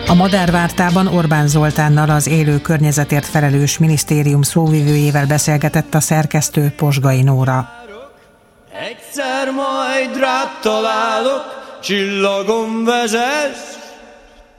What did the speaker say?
A Madárvártában Orbán Zoltánnal, az élő környezetért felelős minisztérium szóvivőjével beszélgetett a szerkesztő, Posgai Nóra. Egyszer majd rád találok, csillagon vezess,